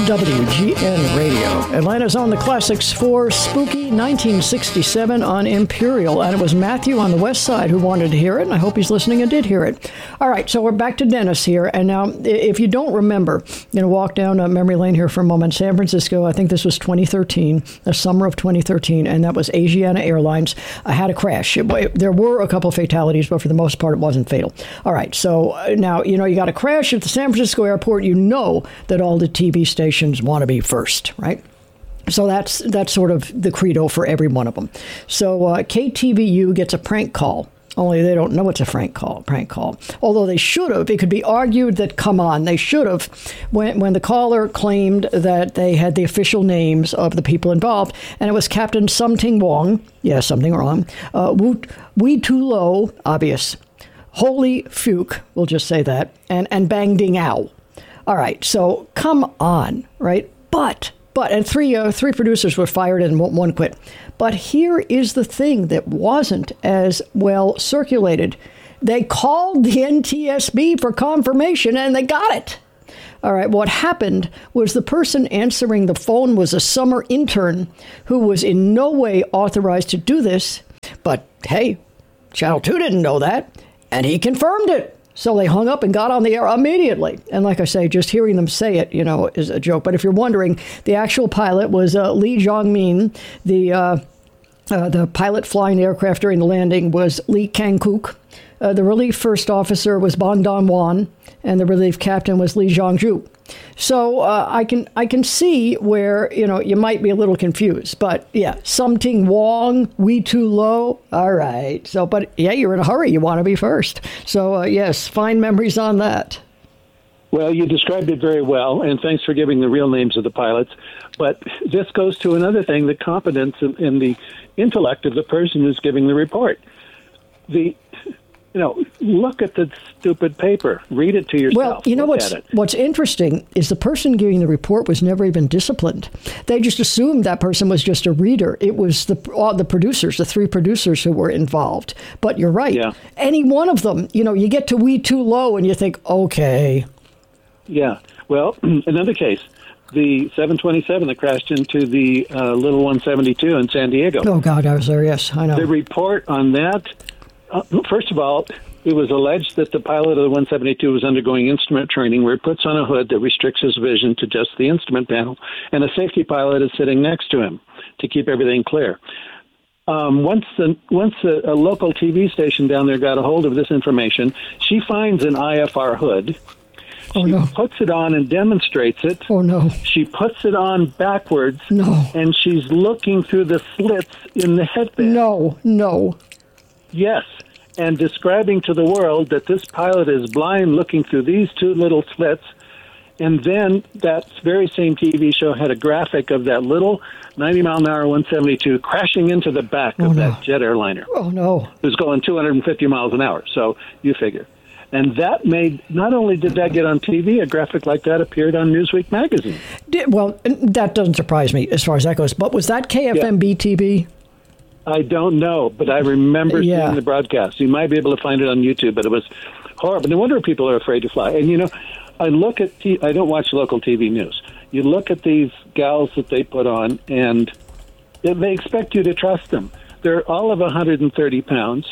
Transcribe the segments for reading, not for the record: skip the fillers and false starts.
WGN Radio. Atlanta's on the classics for Spooky 1967 on Imperial. And it was Matthew on the west side who wanted to hear it, and I hope he's listening and did hear it. All right, so we're back to Dennis here. And now, if you don't remember, walk down memory lane here for a moment. San Francisco, I think this was 2013, the summer of 2013, and that was Asiana Airlines. Had a crash. There were a couple of fatalities, but for the most part, it wasn't fatal. All right, so now, you got a crash at the San Francisco airport. You know that all the TV stations want to be first, right? So that's sort of the credo for every one of them. So KTVU gets a prank call. Only they don't know it's a prank call. Although they should have. It could be argued that, come on, they should have, when the caller claimed that they had the official names of the people involved, and it was Captain Something Wong, something wrong, Wee Tu Lo, obvious, Holy Fuke, we'll just say that, and Bang Ding Ow. All right, so come on, right? But and three producers were fired and one quit. But here is the thing that wasn't as well circulated. They called the NTSB for confirmation, and they got it. All right, what happened was the person answering the phone was a summer intern who was in no way authorized to do this. But hey, Channel 2 didn't know that, and he confirmed it. So they hung up and got on the air immediately. And like I say, just hearing them say it, is a joke. But if you're wondering, the actual pilot was Lee Jong-min. The pilot flying the aircraft during the landing was Lee Kang-kook. The relief first officer was Bong Don-wan, and the relief captain was Lee Jong-ju. So I can see where, you might be a little confused. But, Something Wong, Wee Tu Lo. All right. So, but, you're in a hurry. You want to be first. So, yes, fine memories on that. Well, you described it very well, and thanks for giving the real names of the pilots. But this goes to another thing, the competence in the intellect of the person who's giving the report. Look at the stupid paper. Read it to yourself. Well, what's interesting is the person giving the report was never even disciplined. They just assumed that person was just a reader. It was the producers, the three producers who were involved. But you're right. Yeah. Any one of them, you get to Wee Tu Lo and you think, okay. Yeah. Well, another case. The 727 that crashed into the Little 172 in San Diego. Oh, God, I was there, yes, I know. The report on that, first of all, it was alleged that the pilot of the 172 was undergoing instrument training where he puts on a hood that restricts his vision to just the instrument panel, and a safety pilot is sitting next to him to keep everything clear. Once a local TV station down there got a hold of this information, she finds an IFR hood. She puts it on and demonstrates it. Oh, no. She puts it on backwards. No. And she's looking through the slits in the headband. No. Yes. And describing to the world that this pilot is blind looking through these two little slits. And then that very same TV show had a graphic of that little 90-mile-an-hour 172 crashing into the back of that jet airliner. Oh, no. It was going 250 miles an hour. So you figure. And that made, not only did that get on TV, a graphic like that appeared on Newsweek magazine. Well, that doesn't surprise me as far as that goes. But was that KFMB TV? I don't know, but I remember seeing the broadcast. You might be able to find it on YouTube, but it was horrible. No wonder people are afraid to fly. And, I look at, I don't watch local TV news. You look at these gals that they put on, and they expect you to trust them. They're all of 130 pounds.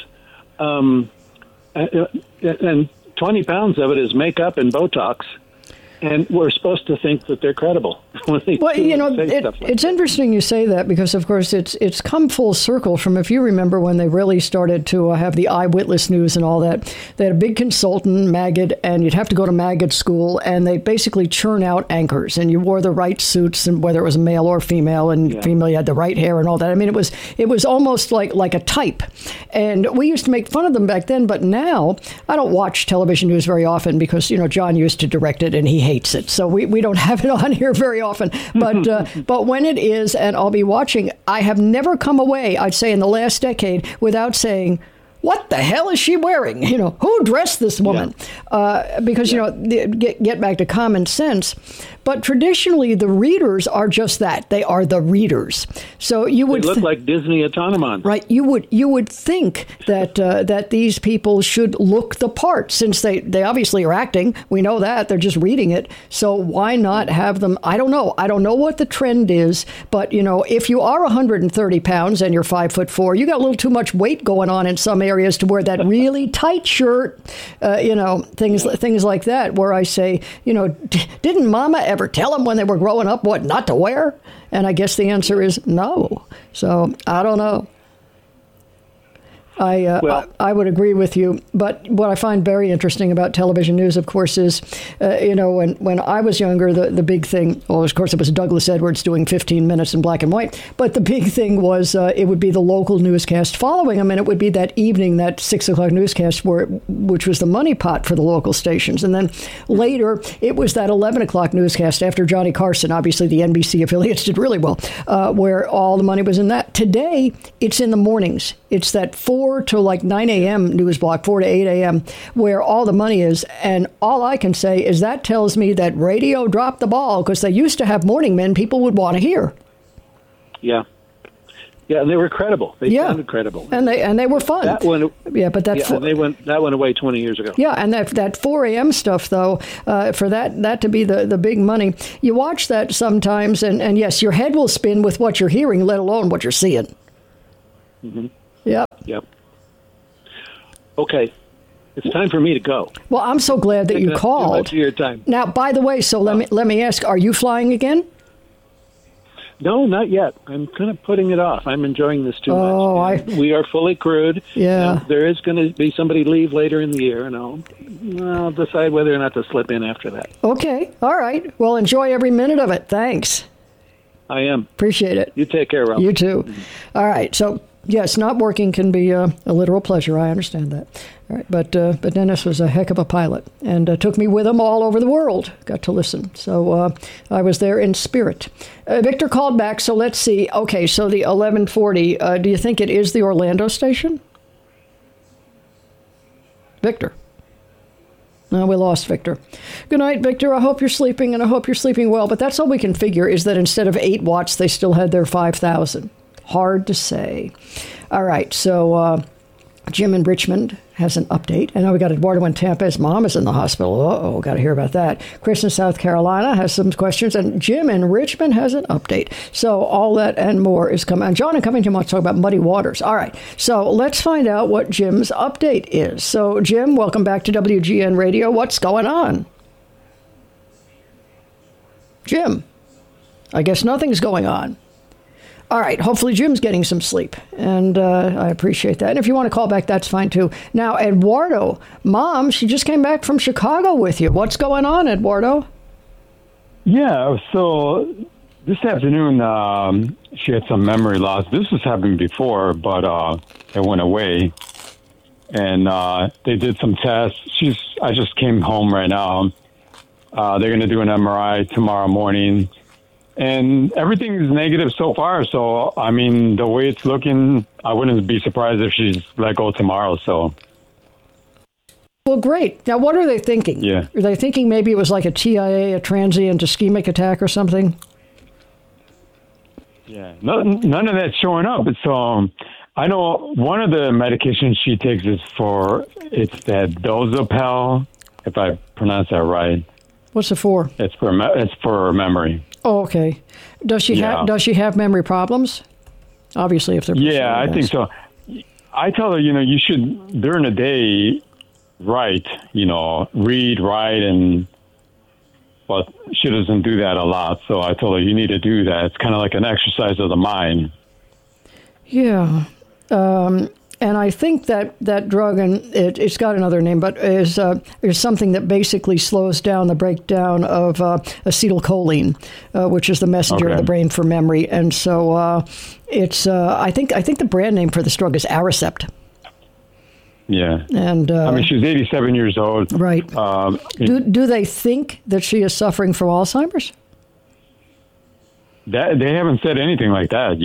And 20 pounds of it is makeup and Botox. And we're supposed to think that they're credible. It's interesting you say that because, of course, it's come full circle from, if you remember, when they really started to have the eyewitness news and all that. They had a big consultant, Magid, and you'd have to go to Magid school, and they basically churn out anchors, and you wore the right suits, and whether it was male or female, and female, you had the right hair and all that. I mean, it was almost like a type. And we used to make fun of them back then, but now I don't watch television news very often because, John used to direct it, and he hates it. So we don't have it on here very often. But when it is, and I'll be watching, I have never come away, I'd say in the last decade, without saying, what the hell is she wearing? Who dressed this woman? Yeah. Because, get back to common sense. But traditionally, the readers are just that. They are the readers. So you would they look like Disney automatons. Right. You would think that that these people should look the part, since they obviously are acting. We know that. They're just reading it. So why not have them? I don't know. I don't know what the trend is. But, if you are 130 pounds and you're 5'4", you got a little too much weight going on in some areas to wear that really tight shirt, things like that, where I say, didn't Mama ever tell them when they were growing up what not to wear? And I guess the answer is no. So I don't know. I would agree with you. But what I find very interesting about television news, of course, is, when I was younger, the big thing, well, of course, it was Douglas Edwards doing 15 minutes in black and white. But the big thing was it would be the local newscast following them. And it would be that evening, that 6 o'clock newscast, which was the money pot for the local stations. And then later, it was that 11 o'clock newscast after Johnny Carson. Obviously, the NBC affiliates did really well, where all the money was in that. Today, it's in the mornings. It's that 4 to like 9 a.m. news block, 4 to 8 a.m., where all the money is. And all I can say is that tells me that radio dropped the ball, because they used to have morning men people would want to hear. Yeah. Yeah, and they were credible. They sounded credible. And they were fun. That one, but that went away 20 years ago. Yeah, and that 4 a.m. stuff, though, for that to be the big money, you watch that sometimes, and yes, your head will spin with what you're hearing, let alone what you're seeing. Mm-hmm. Yep. Okay. It's time for me to go. Well, I'm so glad that you called. Too much of your time. Now, by the way, so let me ask, are you flying again? No, not yet. I'm kind of putting it off. I'm enjoying this too much. We are fully crewed. Yeah. There is going to be somebody leave later in the year, and I'll decide whether or not to slip in after that. Okay. All right. Well, enjoy every minute of it. Thanks. I am. Appreciate it. You take care, Ralph. You too. All right. So, yes, not working can be a literal pleasure. I understand that. All right, but Dennis was a heck of a pilot, and took me with him all over the world. Got to listen. So I was there in spirit. Victor called back, so let's see. Okay, so the 1140, do you think it is the Orlando station? Victor? No, we lost Victor. Good night, Victor. I hope you're sleeping, and I hope you're sleeping well. But that's all we can figure, is that instead of 8 watts, they still had their 5,000. Hard to say. All right, so Jim in Richmond has an update. And now we got Eduardo in Tampa. His mom is in the hospital. Uh-oh, got to hear about that. Chris in South Carolina has some questions. And Jim in Richmond has an update. So all that and more is coming. And John in Covington wants to talk about muddy waters. All right, so let's find out what Jim's update is. So, Jim, welcome back to WGN Radio. What's going on? Jim, I guess nothing's going on. All right. Hopefully Jim's getting some sleep, and I appreciate that. And if you want to call back, that's fine, too. Now, Eduardo, Mom, she just came back from Chicago with you. What's going on, Eduardo? Yeah, so this afternoon, she had some memory loss. This has happened before, but it went away. And they did some tests. I just came home right now. They're going to do an MRI tomorrow morning. And everything is negative so far. So, I mean, the way it's looking, I wouldn't be surprised if she's let go tomorrow. So, well, great. Now, what are they thinking? Yeah. Are they thinking maybe it was like a TIA, a transient ischemic attack or something? Yeah, none of that's showing up. So, I know one of the medications she takes is it's that Dozapel, if I pronounce that right. What's it for? It's for memory. Oh, okay. Does she have memory problems? Obviously, if they're I think so. I tell her, you should during the day write, read, write, but she doesn't do that a lot. So I told her you need to do that. It's kind of like an exercise of the mind. Yeah. And I think that drug, and it's got another name, but is something that basically slows down the breakdown of acetylcholine, which is the messenger of the brain for memory. And so it's I think the brand name for this drug is Aricept. Yeah. And she's 87 years old. Right. Do they think that she is suffering from Alzheimer's? That they haven't said anything like that yet.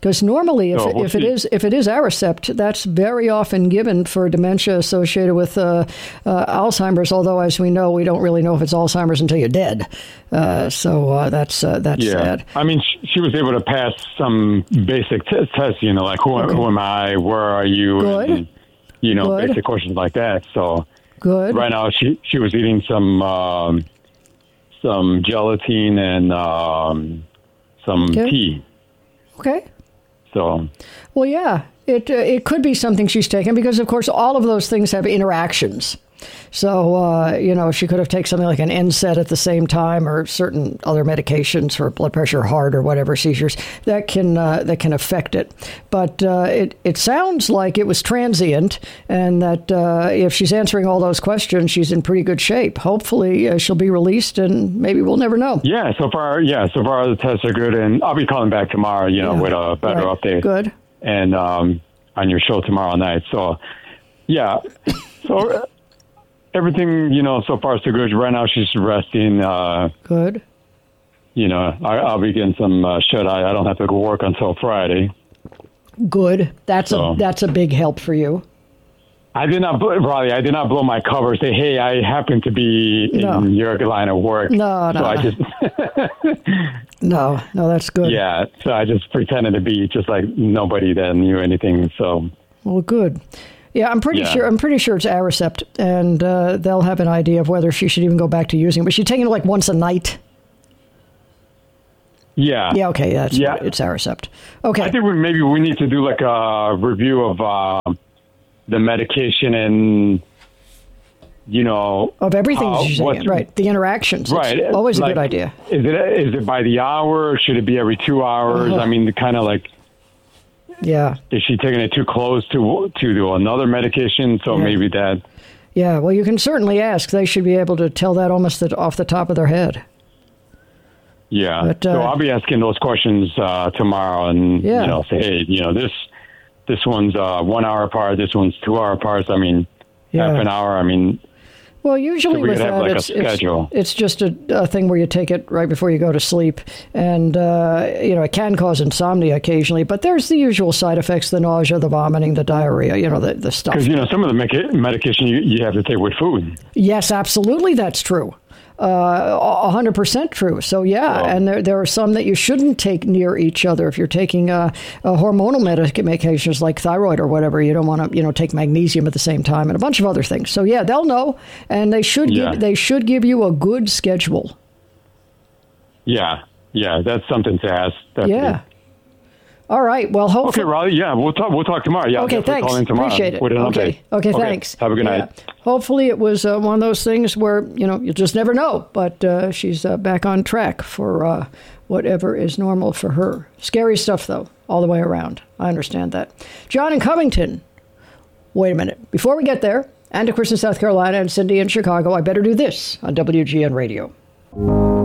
Because normally, if it is Aricept, that's very often given for dementia associated with Alzheimer's. Although, as we know, we don't really know if it's Alzheimer's until you're dead. So that's sad. I mean, she was able to pass some basic tests. Like who am I? Where are you? Good. And, Good. basic questions like that. So good. Right now, she was eating some gelatin and some tea. Okay. So. Well, yeah, it could be something she's taken because, of course, all of those things have interactions. So, she could have taken something like an NSAID at the same time or certain other medications for blood pressure, heart, or whatever, seizures that can affect it. But it sounds like it was transient and that if she's answering all those questions, she's in pretty good shape. Hopefully she'll be released and maybe we'll never know. Yeah, so far the tests are good. And I'll be calling back tomorrow, with a better update. Good. And on your show tomorrow night. So, yeah. So... Everything, so far so good. Right now she's resting. Good. I'll be getting some shut-eye. I don't have to go work until Friday. Good. That's a big help for you. I did not blow my cover. Say, hey, I happen to be in your line of work. No. I just No, that's good. Yeah. So I just pretended to be just like nobody that knew anything. So. Well, good. Yeah, I'm pretty sure it's Aricept, and they'll have an idea of whether she should even go back to using it. But she's taking it like once a night. Yeah. Yeah. Okay. It's Aricept. Okay. I think maybe we need to do like a review of the medication and of everything she's saying. Right. The interactions. Right. It's always a good idea. Is it by the hour? Should it be every 2 hours? I mean, kind of like. Yeah. Is she taking it too close to another medication? So maybe that. Yeah. Well, you can certainly ask. They should be able to tell that almost off the top of their head. Yeah. But, so I'll be asking those questions tomorrow, and say, hey, this one's 1 hour apart. This one's 2 hour apart. I mean, half an hour. I mean. Well, usually with that, it's just a thing where you take it right before you go to sleep. And, it can cause insomnia occasionally. But there's the usual side effects, the nausea, the vomiting, the diarrhea, the stuff. Because, some of the medication you have to take with food. Yes, absolutely. That's true. 100% true. So, and there are some that you shouldn't take near each other. If you're taking hormonal medications like thyroid or whatever, you don't want to, take magnesium at the same time and a bunch of other things. So, they'll know, and they should give you a good schedule. Yeah, that's something to ask. Definitely. Yeah. All right. Well, hopefully. Okay, Raleigh. Yeah, we'll talk tomorrow. Yeah. Okay. Thanks. Call in tomorrow. Appreciate it. With an update. Okay. Thanks. Have a good night. Hopefully, it was one of those things where you'll just never know. But she's back on track for whatever is normal for her. Scary stuff, though, all the way around. I understand that. John in Covington. Wait a minute. Before we get there, and to Chris in South Carolina and Cindy in Chicago, I better do this on WGN Radio.